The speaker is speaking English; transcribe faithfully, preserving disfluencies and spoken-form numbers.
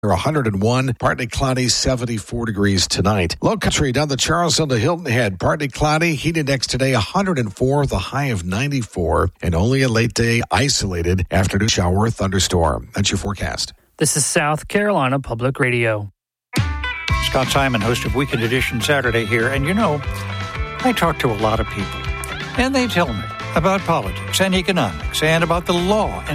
one hundred one, partly cloudy, seventy-four degrees tonight. Low country down the Charleston to Hilton Head, partly cloudy, heat index today one hundred four, the high of ninety-four, and only a late day isolated afternoon shower thunderstorm. That's your forecast. This is South Carolina Public Radio. Scott Simon, host of Weekend Edition Saturday here, and you know, I talk to a lot of people, and they tell me about politics and economics and about the law and